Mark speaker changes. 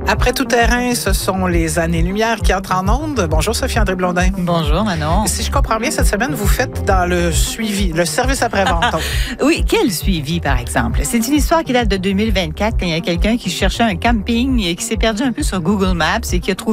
Speaker 1: Après tout terrain, ce sont les années-lumière qui entrent en onde. Bonjour Sophie-André Blondin.
Speaker 2: Bonjour Manon.
Speaker 1: Si je comprends bien, cette semaine, vous faites dans le suivi, le service après-vente.
Speaker 2: Oui, quel suivi par exemple? C'est une histoire qui date de 2024 quand il y a quelqu'un qui cherchait un camping et qui s'est perdu un peu sur Google Maps et qui a trouvé